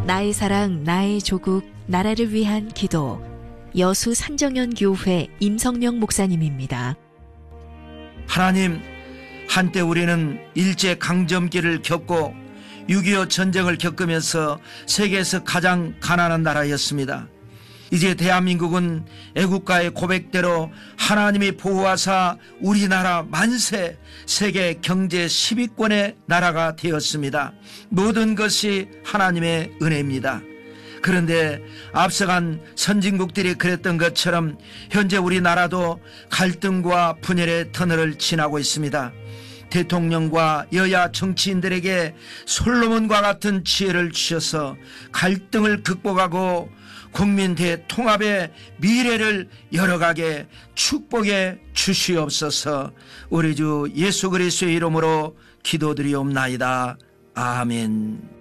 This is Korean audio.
나의 사랑, 나의 조국, 나라를 위한 기도. 여수 산정연 교회 임성명 목사님입니다. 하나님, 한때 우리는 일제강점기를 겪고 6.25 전쟁을 겪으면서 세계에서 가장 가난한 나라였습니다. 이제 대한민국은 애국가의 고백대로 하나님이 보호하사 우리나라 만세 세계 경제 10위권의 나라가 되었습니다. 모든 것이 하나님의 은혜입니다. 그런데 앞서간 선진국들이 그랬던 것처럼 현재 우리나라도 갈등과 분열의 터널을 지나고 있습니다. 대통령과 여야 정치인들에게 솔로몬과 같은 지혜를 주셔서 갈등을 극복하고 국민 대통합의 미래를 열어가게 축복해 주시옵소서. 우리 주 예수 그리스도의 이름으로 기도드리옵나이다. 아멘.